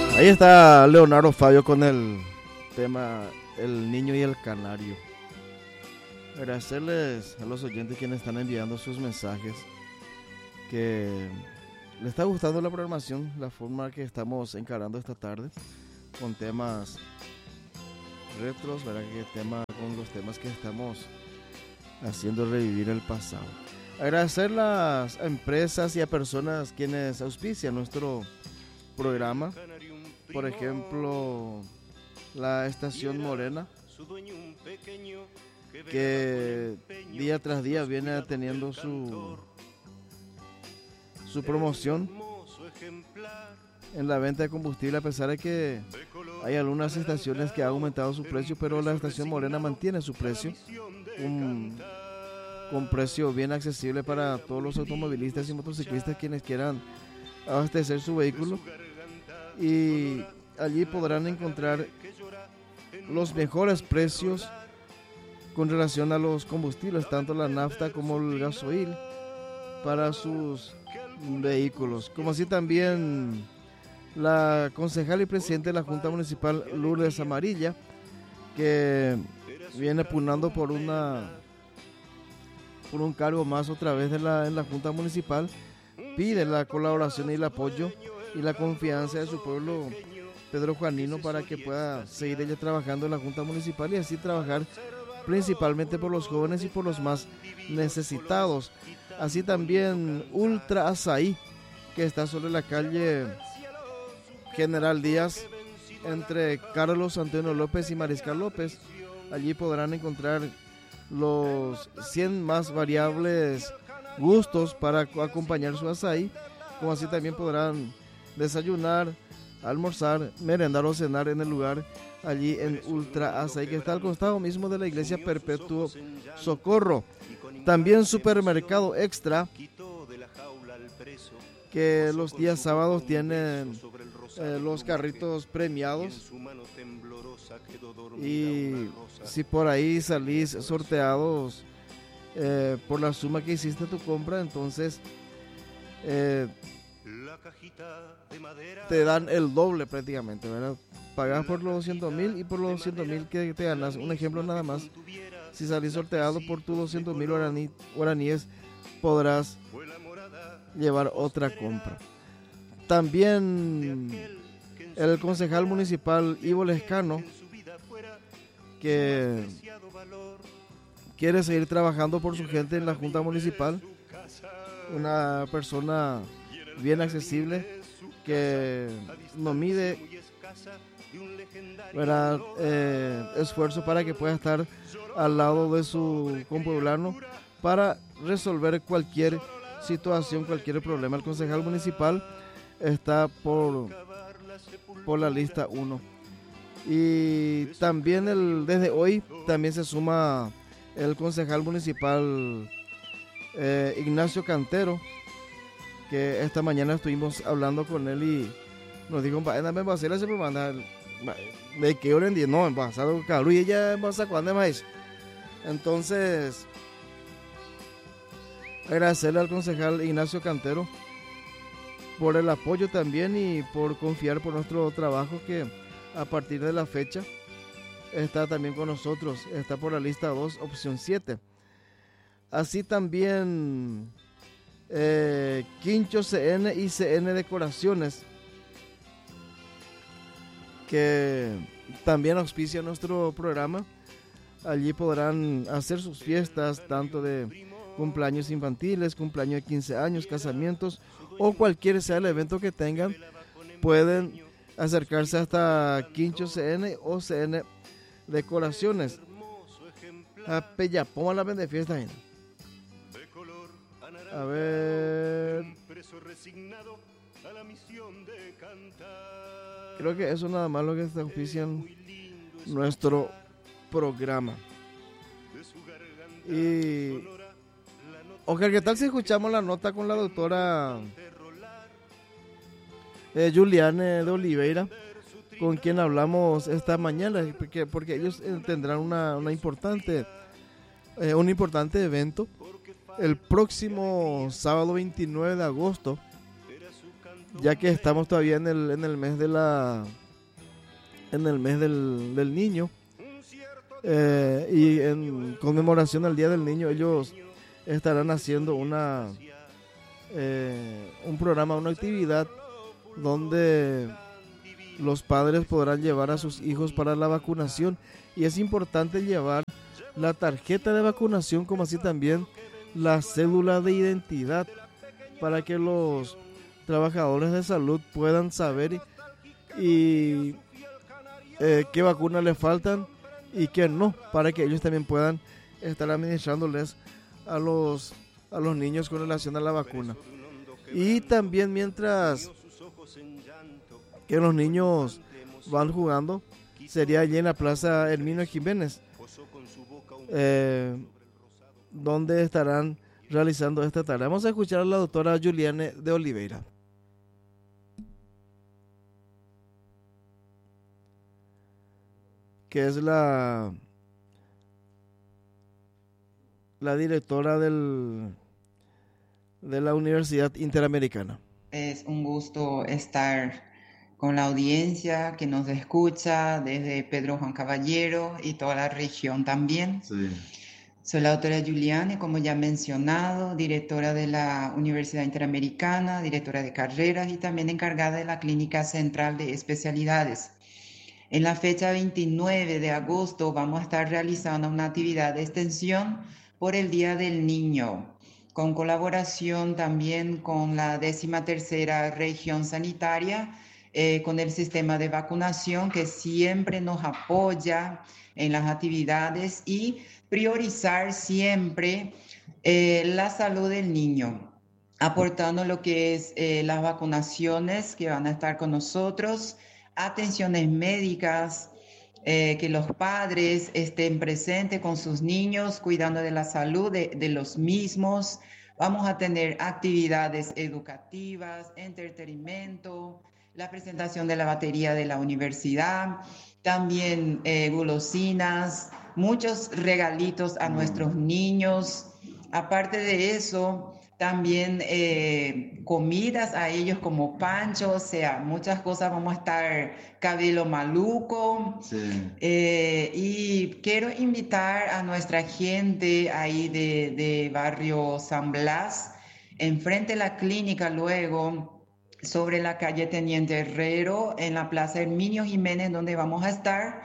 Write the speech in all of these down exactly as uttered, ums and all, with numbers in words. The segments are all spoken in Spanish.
Ahí está Leonardo Fabio con el tema El Niño y el Canario. Agradecerles a los oyentes quienes están enviando sus mensajes, que les está gustando la programación, la forma que estamos encarando esta tarde, con temas retros, ¿verdad? Que tema, con los temas que estamos haciendo revivir el pasado. Agradecer a las empresas y a personas quienes auspician nuestro programa. Por ejemplo, la Estación Morena, que día tras día viene teniendo su, su promoción en la venta de combustible, a pesar de que hay algunas estaciones que han aumentado su precio, pero la Estación Morena mantiene su precio, un, un precio bien accesible para todos los automovilistas y motociclistas quienes quieran abastecer su vehículo. Y allí podrán encontrar los mejores precios con relación a los combustibles, tanto la nafta como el gasoil, para sus vehículos. Como así también la concejal y presidente de la Junta Municipal, Lourdes Amarilla, que viene pugnando por una por un cargo más otra vez de la, en la Junta Municipal, pide la colaboración y el apoyo y la confianza de su pueblo Pedro Juanino para que pueda seguir ella trabajando en la Junta Municipal y así trabajar principalmente por los jóvenes y por los más necesitados. Así también Ultra Azaí, que está sobre la calle General Díaz entre Carlos Antonio López y Mariscal López. Allí podrán encontrar los cien más variables gustos para acompañar su azaí, como así también podrán desayunar, almorzar, merendar o cenar en el lugar allí en Ultra Azaí, que está al costado mismo de la iglesia Perpetuo Socorro. También Supermercado Extra, que los días sábados tienen eh, los carritos premiados, y si por ahí salís sorteados eh, por la suma que hiciste tu compra, entonces eh, te dan el doble prácticamente, ¿verdad? Pagás por los doscientos mil y por los doscientos mil que te ganas. Un ejemplo nada más: si salís sorteado por tus doscientos mil guaraní, guaraníes, podrás llevar otra compra. También el concejal municipal Ivo Lescano, que quiere seguir trabajando por su gente en la Junta Municipal, una persona bien accesible, que no mide ¿verdad? Eh, esfuerzo para que pueda estar al lado de su compueblano para resolver cualquier situación, cualquier problema. El concejal municipal está por, por la lista uno. Y también el, desde hoy también se suma el concejal municipal eh, Ignacio Cantero, que esta mañana estuvimos hablando con él y nos dijo: me va a hacer ese programa de que hora en día no, en pasado cabrón, y ella pasa cuando más. Entonces, agradecerle al concejal Ignacio Cantero por el apoyo también y por confiar por nuestro trabajo, que a partir de la fecha está también con nosotros, está por la lista dos, opción siete. Así también eh, Quincho C N y C N Decoraciones, que también auspicia nuestro programa. Allí podrán hacer sus fiestas, tanto de cumpleaños infantiles, cumpleaños de quince años, casamientos o cualquier sea el evento que tengan. Pueden acercarse hasta Quincho C N o C N Decoraciones. A Pellapoma la vende fiesta, gente. A ver. Creo que eso nada más lo que se auspician nuestro programa. Y Ojalá, ¿qué tal si escuchamos la nota con la doctora eh, Juliane de Oliveira, con quien hablamos esta mañana? Porque, porque ellos eh, tendrán una, una importante, eh, un importante evento el próximo sábado veintinueve de agosto ya que estamos todavía en el, en el mes de la en el mes del, del niño, eh, y en conmemoración al Día del Niño, ellos estarán haciendo una eh, un programa, una actividad donde los padres podrán llevar a sus hijos para la vacunación, y es importante llevar la tarjeta de vacunación, como así también la cédula de identidad, para que los trabajadores de salud puedan saber y eh, qué vacunas les faltan y qué no, para que ellos también puedan estar administrándoles a los a los niños con relación a la vacuna. Y también mientras que los niños van jugando, sería allí en la Plaza Herminio Jiménez, eh, donde estarán realizando esta tarea. Vamos a escuchar a la doctora Juliane de Oliveira, que es la la directora del de la Universidad Interamericana. Es un gusto estar con la audiencia que nos escucha desde Pedro Juan Caballero y toda la región también. Sí. Soy la doctora Juliane, como ya mencionado, directora de la Universidad Interamericana, directora de carreras y también encargada de la Clínica Central de Especialidades. En la fecha veintinueve de agosto vamos a estar realizando una actividad de extensión por el Día del Niño, con colaboración también con la décima tercera región sanitaria, eh, con el sistema de vacunación que siempre nos apoya en las actividades, y priorizar siempre eh, la salud del niño, aportando lo que es eh, las vacunaciones que van a estar con nosotros, atenciones médicas, eh, que los padres estén presentes con sus niños, cuidando de la salud de, de los mismos. Vamos a tener actividades educativas, entretenimiento, la presentación de la batería de la universidad, también eh, golosinas, muchos regalitos a nuestros niños. Aparte de eso, también eh, comidas a ellos como pancho, o sea, muchas cosas. Vamos a estar cabello maluco. Sí. Eh, y quiero invitar a nuestra gente ahí de, de barrio San Blas, enfrente de la clínica, luego sobre la calle Teniente Herrero, en la Plaza Herminio Jiménez, donde vamos a estar.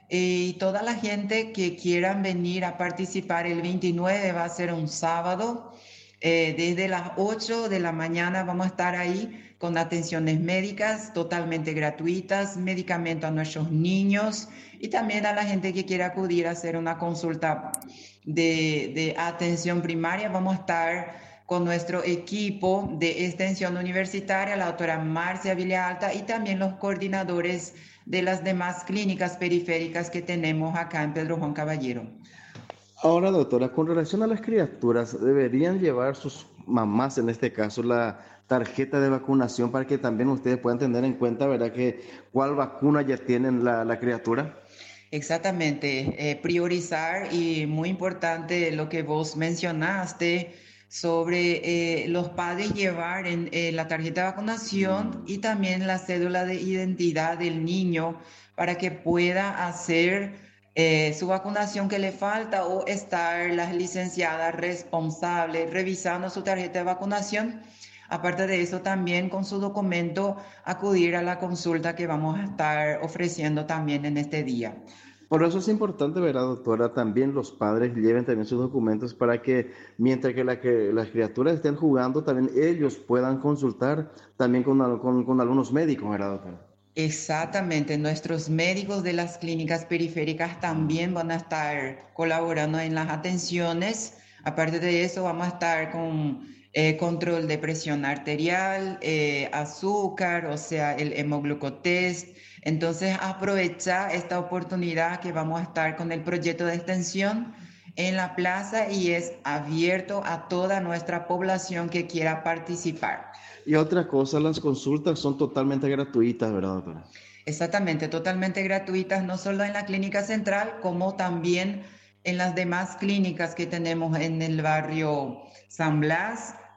Y toda la gente que quieran venir a participar el veintinueve, va a ser un sábado, eh, desde las ocho de la mañana vamos a estar ahí con atenciones médicas totalmente gratuitas, medicamento a nuestros niños, y también a la gente que quiera acudir a hacer una consulta de, de atención primaria. Vamos a estar con nuestro equipo de extensión universitaria, la doctora Marcia Villalta, y también los coordinadores de las demás clínicas periféricas que tenemos acá en Pedro Juan Caballero. Ahora, doctora, con relación a las criaturas, ¿deberían llevar sus mamás, en este caso, la tarjeta de vacunación, para que también ustedes puedan tener en cuenta, verdad, que cuál vacuna ya tienen la, la criatura? Exactamente, eh, priorizar, y muy importante lo que vos mencionaste sobre eh, los padres llevar en, eh, la tarjeta de vacunación y también la cédula de identidad del niño, para que pueda hacer eh, su vacunación que le falta, o estar las licenciadas responsables revisando su tarjeta de vacunación. Aparte de eso, también con su documento acudir a la consulta que vamos a estar ofreciendo también en este día. Por eso es importante, ¿verdad, doctora? También los padres lleven también sus documentos, para que mientras que, la, que las criaturas estén jugando, también ellos puedan consultar también con, con, con algunos médicos, ¿verdad, doctora? Exactamente, nuestros médicos de las clínicas periféricas también van a estar colaborando en las atenciones. Aparte de eso, vamos a estar con eh, control de presión arterial, eh, azúcar, o sea, el hemoglucotest. Entonces, aprovecha esta oportunidad que vamos a estar con el proyecto de extensión en la plaza, y es abierto a toda nuestra población que quiera participar. Y otra cosa, las consultas son totalmente gratuitas, ¿verdad, doctora? Exactamente, totalmente gratuitas, no solo en la clínica central, como también en las demás clínicas que tenemos en el barrio San Blas,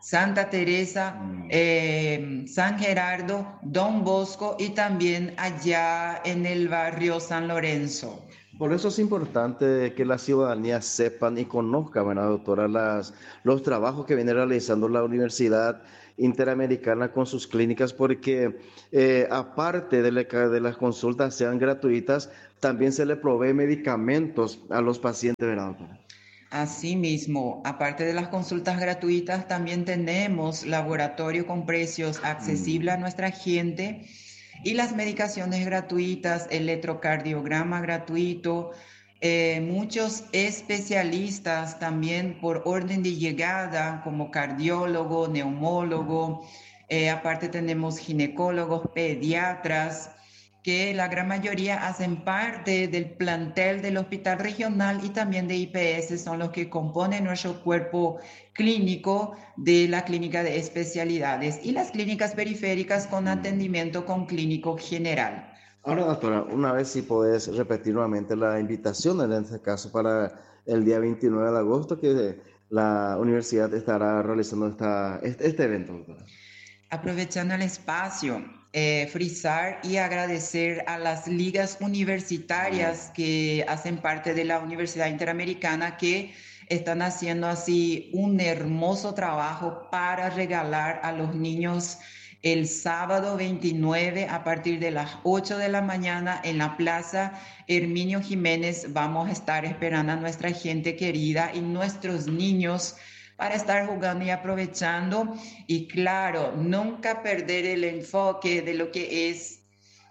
Santa Teresa, Mm. eh, San Gerardo, Don Bosco y también allá en el barrio San Lorenzo. Por eso es importante que la ciudadanía sepan y conozca, ¿verdad, doctora, las, los trabajos que viene realizando la Universidad Interamericana con sus clínicas, porque eh, aparte de, la, de las consultas sean gratuitas, también se le provee medicamentos a los pacientes, ¿verdad, doctora? Asimismo, aparte de las consultas gratuitas, también tenemos laboratorio con precios accesibles a nuestra gente y las medicaciones gratuitas, electrocardiograma gratuito, eh, muchos especialistas también por orden de llegada como cardiólogo, neumólogo, eh, aparte tenemos ginecólogos, pediatras, que la gran mayoría hacen parte del plantel del hospital regional y también de I P S, son los que componen nuestro cuerpo clínico de la clínica de especialidades y las clínicas periféricas con atendimiento con clínico general. Ahora, doctora, una vez si podés repetir nuevamente la invitación, en este caso para el día veintinueve de agosto, que la universidad estará realizando esta, este, este evento, doctora. Aprovechando el espacio, eh, frisar y agradecer a las ligas universitarias que hacen parte de la Universidad Interamericana, que están haciendo así un hermoso trabajo para regalar a los niños el sábado veintinueve a partir de las ocho de la mañana en la Plaza Herminio Jiménez. Vamos a estar esperando a nuestra gente querida y nuestros niños para estar jugando y aprovechando, y claro, nunca perder el enfoque de lo que es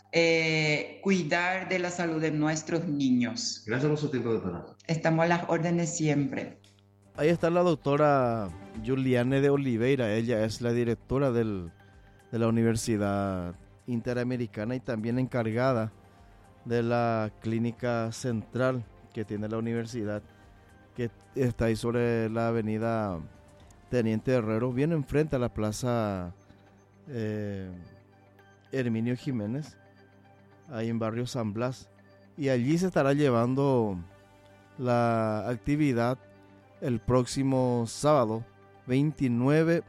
eh, cuidar de la salud de nuestros niños. Gracias por su tiempo, doctora. Estamos a las órdenes siempre. Ahí está la doctora Juliane de Oliveira. Ella es la directora del, de la Universidad Interamericana y también encargada de la clínica central que tiene la universidad, que está ahí sobre la avenida Teniente Herrero, bien enfrente a la plaza eh, Herminio Jiménez, ahí en barrio San Blas. Y allí se estará llevando la actividad el próximo sábado veintinueve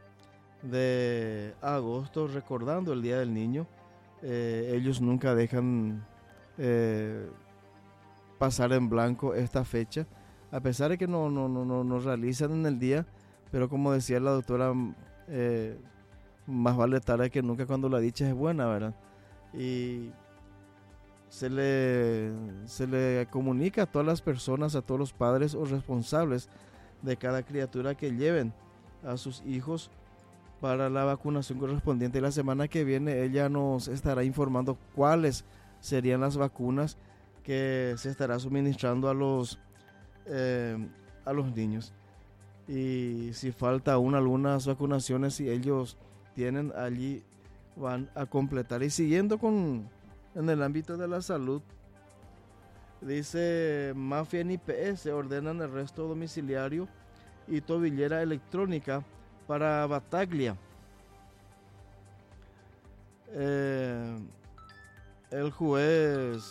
de agosto, recordando el Día del Niño. Eh, ellos nunca dejan eh, pasar en blanco esta fecha, a pesar de que no, no, no, no, no realizan en el día, pero como decía la doctora, eh, más vale tarde que nunca cuando la dicha es buena, ¿verdad? Y se le, se le comunica a todas las personas, a todos los padres o responsables de cada criatura que lleven a sus hijos para la vacunación correspondiente. La semana que viene ella nos estará informando cuáles serían las vacunas que se estará suministrando a los Eh, a los niños, y si falta aún algunas vacunaciones, si ellos tienen, allí van a completar. Y siguiendo con en el ámbito de la salud, dice: Mafia en I P S ordenan arresto domiciliario y tobillera electrónica para Bataglia. Eh, el juez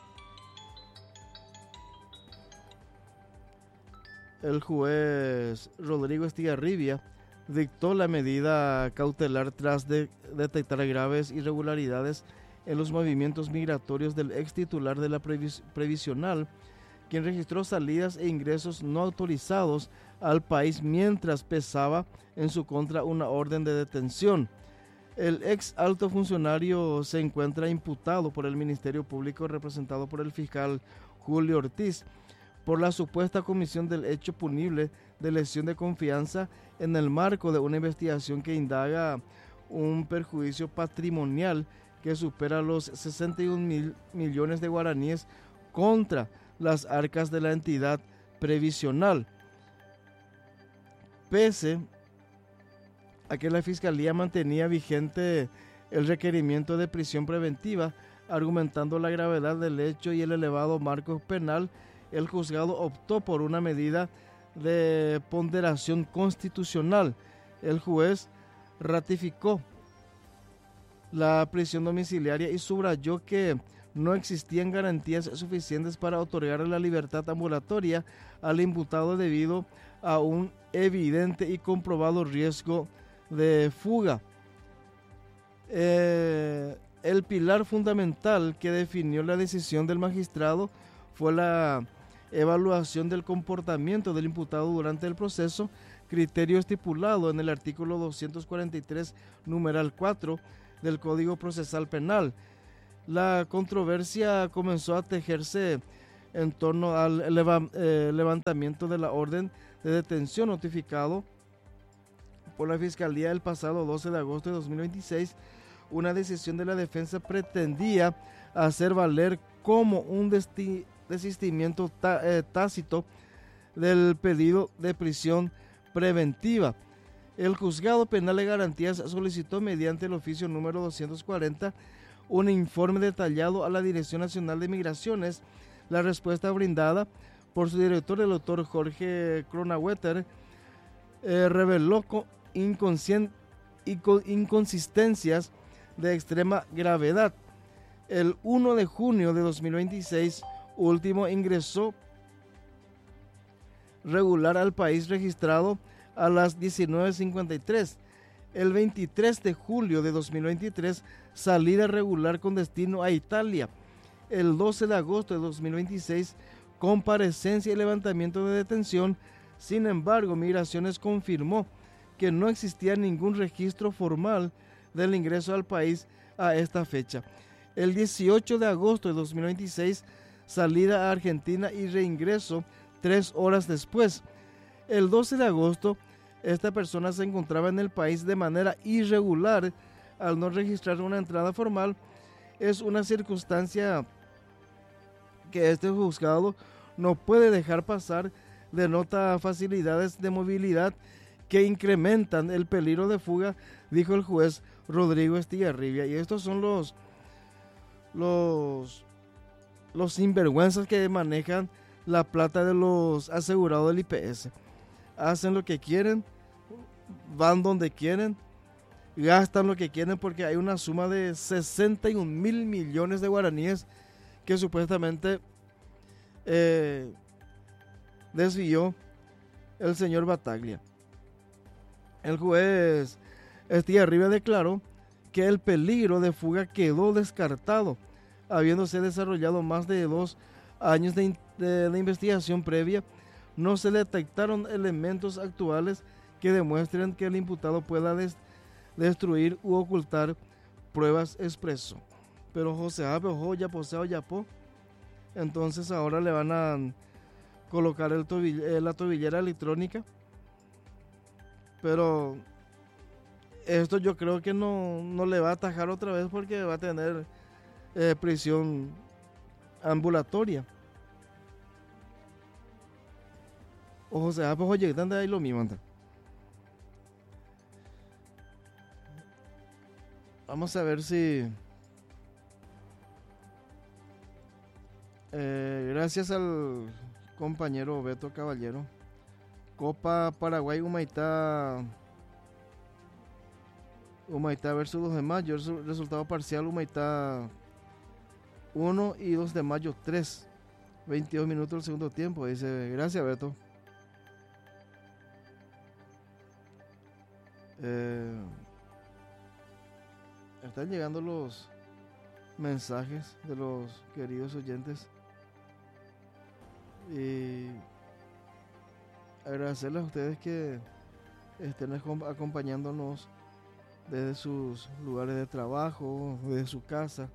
El juez Rodrigo Estigarribia dictó la medida cautelar tras de detectar graves irregularidades en los movimientos migratorios del ex titular de la previs previsional, quien registró salidas e ingresos no autorizados al país mientras pesaba en su contra una orden de detención. El ex alto funcionario se encuentra imputado por el Ministerio Público, representado por el fiscal Julio Ortiz, por la supuesta comisión del hecho punible de lesión de confianza en el marco de una investigación que indaga un perjuicio patrimonial que supera los sesenta y un mil millones de guaraníes contra las arcas de la entidad previsional. Pese a que la Fiscalía mantenía vigente el requerimiento de prisión preventiva, argumentando la gravedad del hecho y el elevado marco penal, el juzgado optó por una medida de ponderación constitucional. El juez ratificó la prisión domiciliaria y subrayó que no existían garantías suficientes para otorgar la libertad ambulatoria al imputado debido a un evidente y comprobado riesgo de fuga. Eh, el pilar fundamental que definió la decisión del magistrado fue la evaluación del comportamiento del imputado durante el proceso, criterio estipulado en el artículo doscientos cuarenta y tres, numeral cuatro del Código Procesal Penal. La controversia comenzó a tejerse en torno al leva, eh, levantamiento de la orden de detención notificado por la Fiscalía el pasado doce de agosto de dos mil veintiséis. Una decisión de la defensa pretendía hacer valer como un desti- desistimiento tá- eh, tácito del pedido de prisión preventiva. El Juzgado Penal de Garantías solicitó mediante el oficio número doscientos cuarenta un informe detallado a la Dirección Nacional de Migraciones. La respuesta brindada por su director, el doctor Jorge Kronawetter, eh, reveló inconscien- inconsistencias de extrema gravedad. El primero de junio de dos mil veintiséis, último ingresó regular al país registrado a las diecinueve cincuenta y tres. El veintitrés de julio de dos mil veintitrés, salida regular con destino a Italia. El doce de agosto de dos mil veintiséis, comparecencia y levantamiento de detención. Sin embargo, Migraciones confirmó que no existía ningún registro formal del ingreso al país a esta fecha. El dieciocho de agosto de dos mil veintiséis, salida a Argentina y reingreso tres horas después. El doce de agosto, esta persona se encontraba en el país de manera irregular al no registrar una entrada formal. Es una circunstancia que este juzgado no puede dejar pasar, denota facilidades de movilidad que incrementan el peligro de fuga, dijo el juez Rodrigo Estigarribia. Y estos son los los los sinvergüenzas que manejan la plata de los asegurados del I P S. Hacen lo que quieren, van donde quieren, gastan lo que quieren, porque hay una suma de sesenta y un mil millones de guaraníes que supuestamente eh, desvió el señor Bataglia. El juez Estigarribia declaró que el peligro de fuga quedó descartado, habiéndose desarrollado más de dos años de, de, de investigación previa. No se detectaron elementos actuales que demuestren que el imputado pueda des, destruir u ocultar pruebas expreso. Pero José Abe, ojo, ya poseo, ya po. Entonces ahora le van a colocar el tobill, eh, la tobillera electrónica. Pero esto yo creo que no, no le va a atajar otra vez, porque va a tener eh, prisión ambulatoria. O sea, pues oye, ¿dónde hay lo mismo? Anda? Vamos a ver si eh, gracias al compañero Beto Caballero, Copa Paraguay Humaitá Humaitá versus dos de mayo, resultado parcial Humaitá uno y dos de mayo tres, veintidós minutos del segundo tiempo. Dice, gracias Beto. Eh, están llegando los mensajes de los queridos oyentes y agradecerles a ustedes que estén acompañándonos desde sus lugares de trabajo, desde su casa,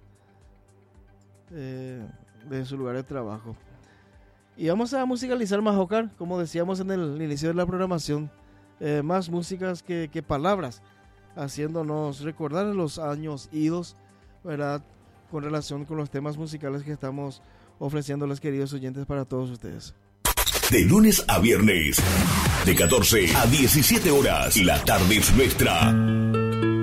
eh, desde su lugar de trabajo. Y vamos a musicalizar más, Oscar, como decíamos en el inicio de la programación. Eh, más músicas que, que palabras, haciéndonos recordar los años idos, ¿verdad?, con relación con los temas musicales que estamos ofreciéndoles, queridos oyentes, para todos ustedes. De lunes a viernes, de catorce a diecisiete horas, la tarde es nuestra.